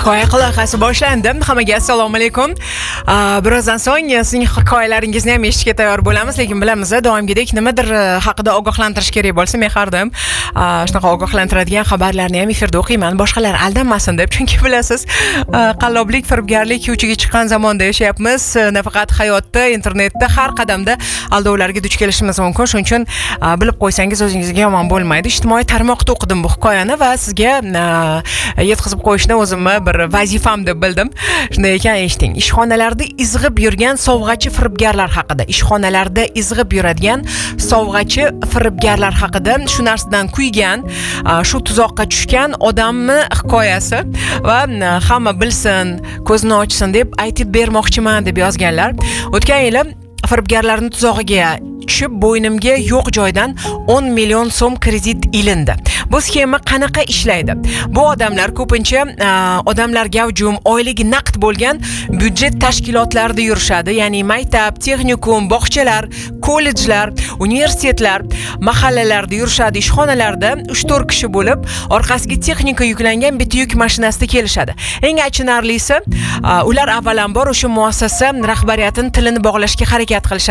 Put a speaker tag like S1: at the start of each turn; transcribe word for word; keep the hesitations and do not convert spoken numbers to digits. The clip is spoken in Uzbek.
S1: Hikoya qilaqasi boshlandi. Hammaga assalomu alaykum. Birozdan so'ng sizning hikoyalaringizni ham eshitishga tayyor bo'lamiz, lekin bilamiz, doimgidek nimadir haqida ogohlantirish kerak bo'lsa, men har doim shunaqa ogohlantiradigan xabarlarni ham efirda o'qiyman. Boshqalar aldanmasin deb, chunki bilasiz, qalloblik, firibgarlik uchiga chiqqan zamonda yashayapmiz. Nafaqat hayotda, internetda har qadamda aldovlarga duch kelishimiz mumkin. Shuning uchun bilib qo'ysangiz o'zingizga yomon bo'lmaydi. Ijtimoiy tarmoqda o'qidim bu hikoyani va sizga yetkazib qo'yishni o'zimni bir vazifam deb bildim. Shunday ekan, eshiting. Ishxonalarda izg'ib yurgan sovg'achi firibgarlar haqida. Ishxonalarda izg'ib yuradigan sovg'achi firibgarlar haqida, shu narsadan kuygan, shu tuzoqqa tushgan odamni hikoyasi va hamma bilsin, ko'zini ochsin deb aytib bermoqchiman deb yozganlar. O'tgan yili firibgarlarning tuzog'iga tushib, bo'ynimga yo'q joydan o'n million so'm kredit ilindi. Bu sxema qanaqa ishlaydi? Bu odamlar ko'pincha odamlar gavjum, oyligi naqd bo'lgan byudjet tashkilotlarida yurishadi. Ya'ni maktab, texnikum, bog'chalar, kollejlar, universitetlar, mahallalarda yurishadi, ishxonalarda uch to'rt kishi bo'lib, orqasiga texnika yuklangan bitta yuk mashinasida kelishadi. Eng achinarlisi, ular avvalambor o'sha muassasa rahbariyatining tilini bog'lashga harakat qilishadi.